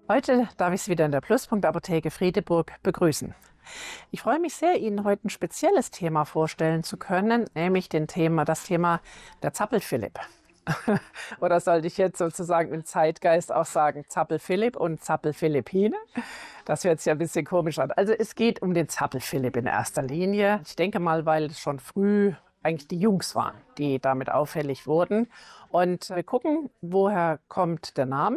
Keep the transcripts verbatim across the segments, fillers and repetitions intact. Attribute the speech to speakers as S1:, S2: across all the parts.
S1: Heute darf ich Sie wieder in der Pluspunkt Apotheke Friedeburg begrüßen. Ich freue mich sehr, Ihnen heute ein spezielles Thema vorstellen zu können, nämlich den Thema, das Thema der Zappel-Philipp. Oder sollte ich jetzt sozusagen im Zeitgeist auch sagen Zappel-Philipp und Zappel-Philippine? Das hört sich ja ein bisschen komisch an. Also es geht um den Zappel-Philipp in erster Linie. Ich denke mal, weil es schon früh eigentlich die Jungs waren, die damit auffällig wurden. Und wir gucken, woher kommt der Name?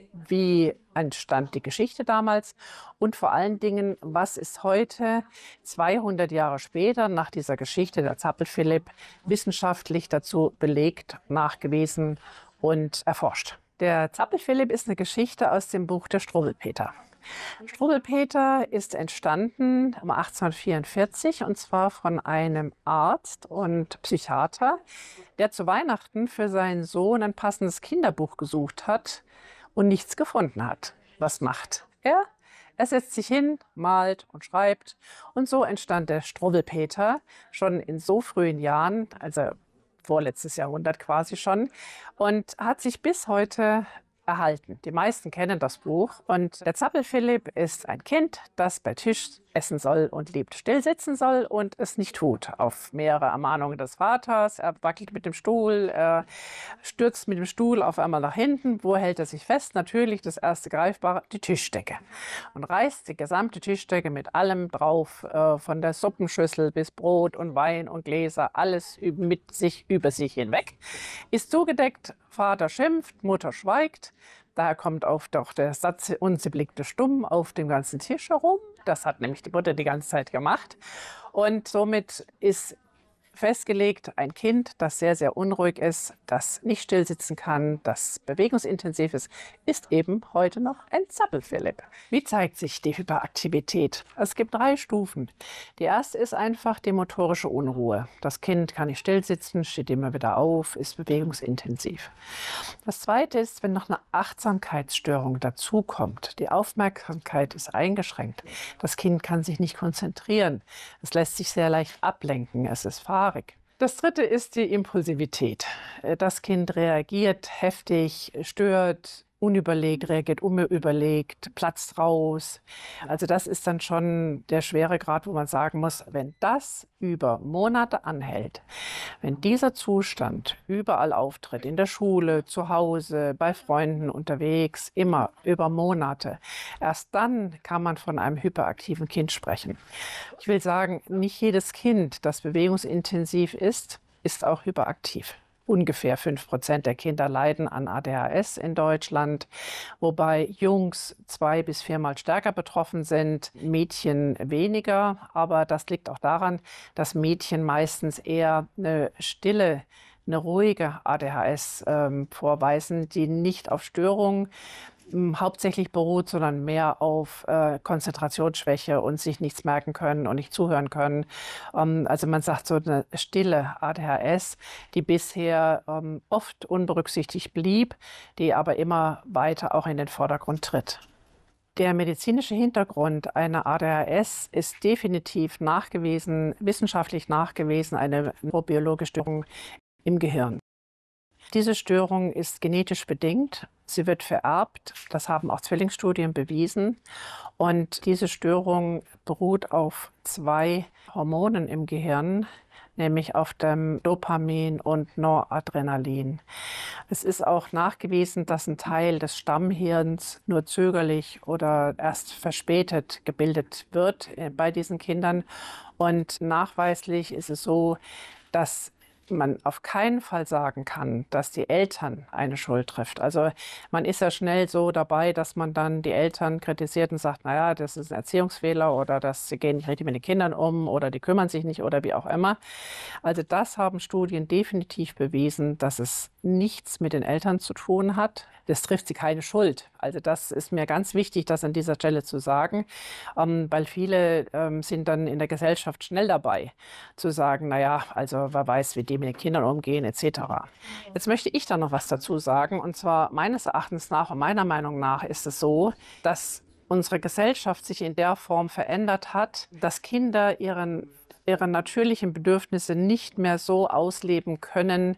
S1: Wie entstand die Geschichte damals und vor allen Dingen, was ist heute, zweihundert Jahre später, nach dieser Geschichte der Zappel-Philipp, wissenschaftlich dazu belegt, nachgewiesen und erforscht. Der Zappel-Philipp ist eine Geschichte aus dem Buch der Struwwelpeter. Struwwelpeter ist entstanden um achtzehnhundertvierundvierzig und zwar von einem Arzt und Psychiater, der zu Weihnachten für seinen Sohn ein passendes Kinderbuch gesucht hat und nichts gefunden hat. Was macht er? Er setzt sich hin, malt und schreibt. Und so entstand der Struwwelpeter schon in so frühen Jahren, also vorletztes Jahrhundert quasi schon, und hat sich bis heute erhalten. Die meisten kennen das Buch. Und der Zappel-Philipp ist ein Kind, das bei Tisch essen soll und liebt, still sitzen soll und es nicht tut. Auf mehrere Ermahnungen des Vaters. Er wackelt mit dem Stuhl, er stürzt mit dem Stuhl auf einmal nach hinten. Wo hält er sich fest? Natürlich das erste Greifbare, die Tischdecke. Und reißt die gesamte Tischdecke mit allem drauf, äh, von der Suppenschüssel bis Brot und Wein und Gläser, alles mit sich über sich hinweg. Ist zugedeckt, Vater schimpft, Mutter schweigt. Daher kommt auch doch der Satz, und sie blickte stumm auf dem ganzen Tisch herum. Das hat nämlich die Mutter die ganze Zeit gemacht. Und somit ist festgelegt, ein Kind, das sehr, sehr unruhig ist, das nicht still sitzen kann, das bewegungsintensiv ist, ist eben heute noch ein Zappel-Philipp. Wie zeigt sich die Hyperaktivität? Es gibt drei Stufen. Die erste ist einfach die motorische Unruhe. Das Kind kann nicht still sitzen, steht immer wieder auf, ist bewegungsintensiv. Das zweite ist, wenn noch eine Achtsamkeitsstörung dazukommt. Die Aufmerksamkeit ist eingeschränkt. Das Kind kann sich nicht konzentrieren. Es lässt sich sehr leicht ablenken. Es ist fahrig. Das dritte ist die Impulsivität. Das Kind reagiert heftig, stört, unüberlegt, reagiert unüberlegt, platzt raus. Also das ist dann schon der Schweregrad, wo man sagen muss, wenn das über Monate anhält, wenn dieser Zustand überall auftritt, in der Schule, zu Hause, bei Freunden unterwegs, immer über Monate, erst dann kann man von einem hyperaktiven Kind sprechen. Ich will sagen, nicht jedes Kind, das bewegungsintensiv ist, ist auch hyperaktiv. Ungefähr fünf Prozent der Kinder leiden an A D H S in Deutschland, wobei Jungs zwei- bis viermal stärker betroffen sind, Mädchen weniger. Aber das liegt auch daran, dass Mädchen meistens eher eine stille, eine ruhige A D H S ähm, vorweisen, die nicht auf Störungen hauptsächlich beruht, sondern mehr auf äh, Konzentrationsschwäche und sich nichts merken können und nicht zuhören können. Ähm, also man sagt so eine stille A D H S, die bisher ähm, oft unberücksichtigt blieb, die aber immer weiter auch in den Vordergrund tritt. Der medizinische Hintergrund einer A D H S ist definitiv nachgewiesen, wissenschaftlich nachgewiesen, eine neurobiologische Störung im Gehirn. Diese Störung ist genetisch bedingt. Sie wird vererbt. Das haben auch Zwillingsstudien bewiesen. Und diese Störung beruht auf zwei Hormonen im Gehirn, nämlich auf dem Dopamin und Noradrenalin. Es ist auch nachgewiesen, dass ein Teil des Stammhirns nur zögerlich oder erst verspätet gebildet wird bei diesen Kindern. Und nachweislich ist es so, dass man auf keinen Fall sagen kann, dass die Eltern eine Schuld trifft. Also man ist ja schnell so dabei, dass man dann die Eltern kritisiert und sagt, naja, das ist ein Erziehungsfehler oder das, sie gehen nicht richtig mit den Kindern um oder die kümmern sich nicht oder wie auch immer. Also das haben Studien definitiv bewiesen, dass es nichts mit den Eltern zu tun hat. Das trifft sie keine Schuld. Also das ist mir ganz wichtig, das an dieser Stelle zu sagen, ähm, weil viele ähm, sind dann in der Gesellschaft schnell dabei, zu sagen, naja, also wer weiß, wie die mit den Kindern umgehen, et cetera. Jetzt möchte ich da noch was dazu sagen, und zwar meines Erachtens nach und meiner Meinung nach ist es so, dass unsere Gesellschaft sich in der Form verändert hat, dass Kinder ihren ihre natürlichen Bedürfnisse nicht mehr so ausleben können,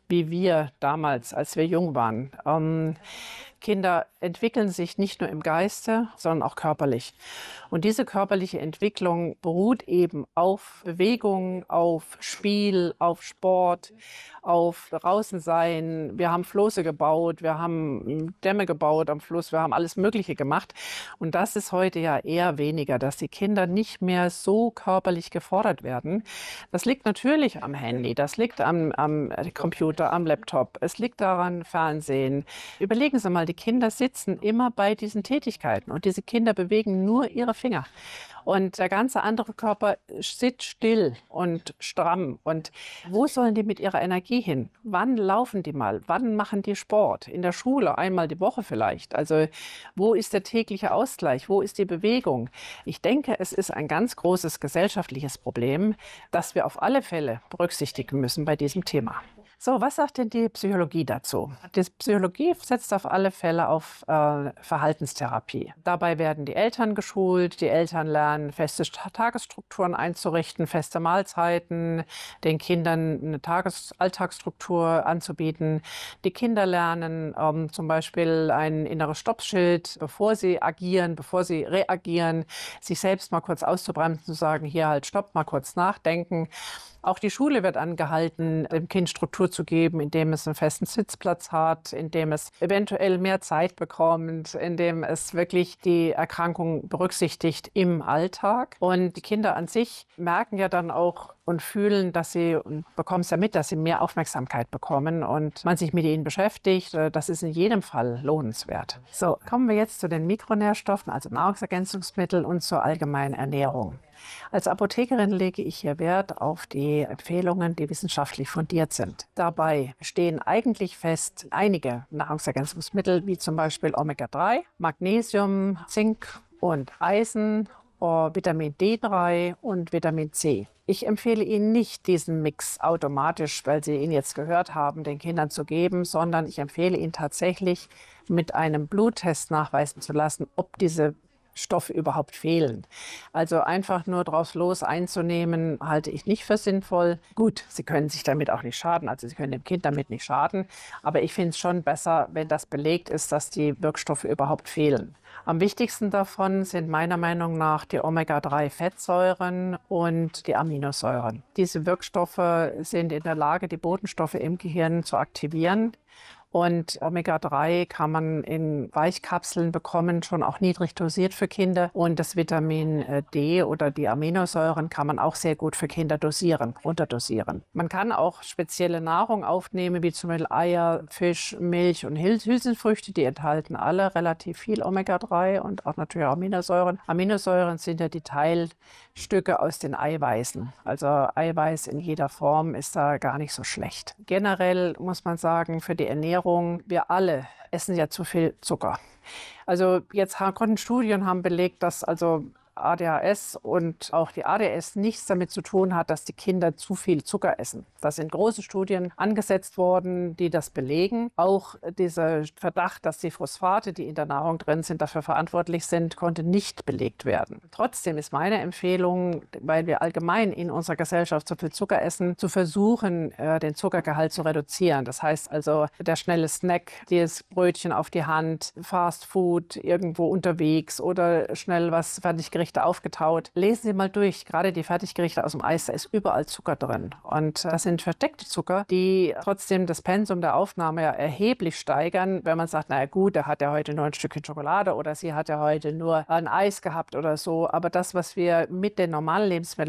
S1: wie wir damals, als wir jung waren. Ähm, Kinder entwickeln sich nicht nur im Geiste, sondern auch körperlich. Und diese körperliche Entwicklung beruht eben auf Bewegung, auf Spiel, auf Sport, auf draußen sein. Wir haben Floße gebaut, wir haben Dämme gebaut am Fluss, wir haben alles Mögliche gemacht. Und das ist heute ja eher weniger, dass die Kinder nicht mehr so körperlich gefordert werden. Das liegt natürlich am Handy, das liegt am, am Computer, am Laptop, es liegt daran, Fernsehen. Überlegen Sie mal, die Kinder sitzen immer bei diesen Tätigkeiten und diese Kinder bewegen nur ihre Finger. Und der ganze andere Körper sitzt still und stramm. Und wo sollen die mit ihrer Energie hin? Wann laufen die mal? Wann machen die Sport? In der Schule einmal die Woche vielleicht. Also wo ist der tägliche Ausgleich? Wo ist die Bewegung? Ich denke, es ist ein ganz großes gesellschaftliches Problem, das wir auf alle Fälle berücksichtigen müssen bei diesem Thema. So, was sagt denn die Psychologie dazu? Die Psychologie setzt auf alle Fälle auf äh, Verhaltenstherapie. Dabei werden die Eltern geschult, die Eltern lernen, feste Tagesstrukturen einzurichten, feste Mahlzeiten, den Kindern eine Tages Alltagsstruktur anzubieten. Die Kinder lernen ähm, zum Beispiel ein inneres Stoppschild, bevor sie agieren, bevor sie reagieren, sich selbst mal kurz auszubremsen, zu sagen, hier halt stopp, mal kurz nachdenken. Auch die Schule wird angehalten, dem Kind Struktur zu geben, indem es einen festen Sitzplatz hat, indem es eventuell mehr Zeit bekommt, indem es wirklich die Erkrankung berücksichtigt im Alltag. Und die Kinder an sich merken ja dann auch und fühlen, dass sie, und bekommen es ja mit, dass sie mehr Aufmerksamkeit bekommen und man sich mit ihnen beschäftigt. Das ist in jedem Fall lohnenswert. So, kommen wir jetzt zu den Mikronährstoffen, also Nahrungsergänzungsmittel und zur allgemeinen Ernährung. Als Apothekerin lege ich hier Wert auf die Empfehlungen, die wissenschaftlich fundiert sind. Dabei stehen eigentlich fest einige Nahrungsergänzungsmittel, wie zum Beispiel Omega drei, Magnesium, Zink und Eisen, Vitamin D drei und Vitamin C. Ich empfehle Ihnen nicht, diesen Mix automatisch, weil Sie ihn jetzt gehört haben, den Kindern zu geben, sondern ich empfehle Ihnen tatsächlich, mit einem Bluttest nachweisen zu lassen, ob diese Stoffe überhaupt fehlen. Also einfach nur draus los einzunehmen, halte ich nicht für sinnvoll. Gut, Sie können sich damit auch nicht schaden, also Sie können dem Kind damit nicht schaden, aber ich finde es schon besser, wenn das belegt ist, dass die Wirkstoffe überhaupt fehlen. Am wichtigsten davon sind meiner Meinung nach die Omega drei Fettsäuren und die Aminosäuren. Diese Wirkstoffe sind in der Lage, die Botenstoffe im Gehirn zu aktivieren. Und Omega drei kann man in Weichkapseln bekommen, schon auch niedrig dosiert für Kinder. Und das Vitamin D oder die Aminosäuren kann man auch sehr gut für Kinder dosieren, runterdosieren. Man kann auch spezielle Nahrung aufnehmen, wie zum Beispiel Eier, Fisch, Milch und Hülsenfrüchte. Die enthalten alle relativ viel Omega drei und auch natürlich Aminosäuren. Aminosäuren sind ja die Teilstücke aus den Eiweißen. Also Eiweiß in jeder Form ist da gar nicht so schlecht. Generell muss man sagen, für die Ernährung, wir alle essen ja zu viel Zucker. Also jetzt konnten Studien haben belegt, dass also A D H S und auch die A D S nichts damit zu tun hat, dass die Kinder zu viel Zucker essen. Das sind große Studien angesetzt worden, die das belegen. Auch dieser Verdacht, dass die Phosphate, die in der Nahrung drin sind, dafür verantwortlich sind, konnte nicht belegt werden. Trotzdem ist meine Empfehlung, weil wir allgemein in unserer Gesellschaft zu viel Zucker essen, zu versuchen, den Zuckergehalt zu reduzieren. Das heißt also, der schnelle Snack, das Brötchen auf die Hand, Fast Food irgendwo unterwegs oder schnell was Fertiggerichte aufgetaut. Lesen Sie mal durch, gerade die Fertiggerichte aus dem Eis, da ist überall Zucker drin. Und das sind versteckte Zucker, die trotzdem das Pensum der Aufnahme ja erheblich steigern, wenn man sagt, naja gut, der hat ja heute nur ein Stückchen Schokolade oder sie hat ja heute nur ein Eis gehabt oder so. Aber das, was wir mit den normalen Lebensmitteln